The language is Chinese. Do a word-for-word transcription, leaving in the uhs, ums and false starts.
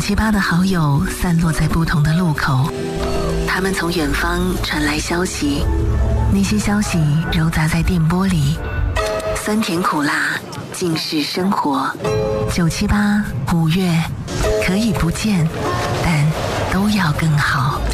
七八的好友散落在不同的路口，他们从远方传来消息，那些消息揉杂在电波里，酸甜苦辣尽是生活。九七八五月可以不见，但都要更好。